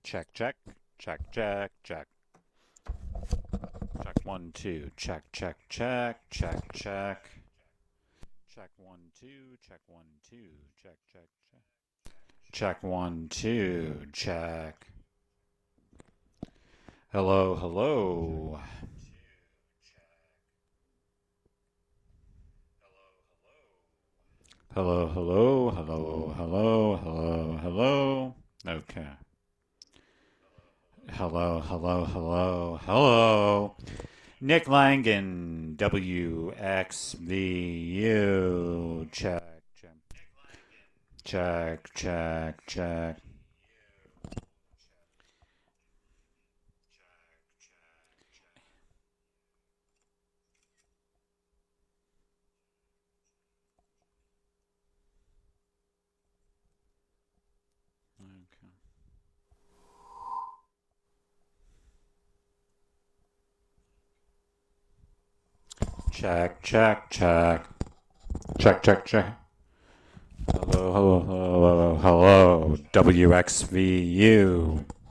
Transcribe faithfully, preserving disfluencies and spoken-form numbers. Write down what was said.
Check, check, check, check, check. Check one, two, check, check, check, check, check. Check one, two, check one, two, check, check, check. Check one, two, check. Hello, hello. Hello, hello, hello, hello, hello, hello. Okay. Hello, hello, hello, hello. Nick Langan, W X V U. Check, check, check, check, check. Okay. Check, check, check. Check, check, check. Hello, hello, hello, hello. W X V U.